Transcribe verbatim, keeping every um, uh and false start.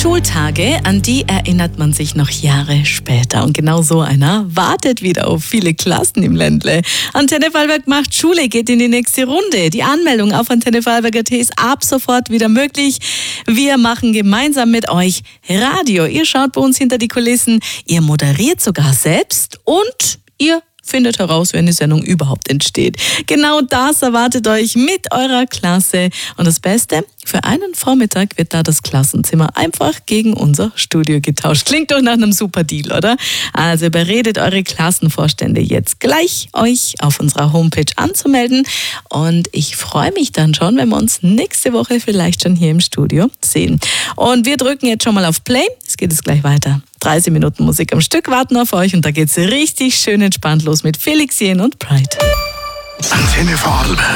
Schultage, an die erinnert man sich noch Jahre später. Und genau so einer wartet wieder auf viele Klassen im Ländle. Antenne Vorarlberg macht Schule, geht in die nächste Runde. Die Anmeldung auf Antenne Vorarlberg punkt at ist ab sofort wieder möglich. Wir machen gemeinsam mit euch Radio. Ihr schaut bei uns hinter die Kulissen, ihr moderiert sogar selbst und ihr findet heraus, wenn die Sendung überhaupt entsteht. Genau das erwartet euch mit eurer Klasse. Und das Beste, für einen Vormittag wird da das Klassenzimmer einfach gegen unser Studio getauscht. Klingt doch nach einem super Deal, oder? Also überredet eure Klassenvorstände jetzt gleich, euch auf unserer Homepage anzumelden. Und ich freue mich dann schon, wenn wir uns nächste Woche vielleicht schon hier im Studio sehen. Und wir drücken jetzt schon mal auf Play. Es geht jetzt gleich weiter. dreißig Minuten Musik am Stück warten auf euch und da geht's richtig schön entspannt los mit Felix Jähn und Pride. Antenne Vorarlberg.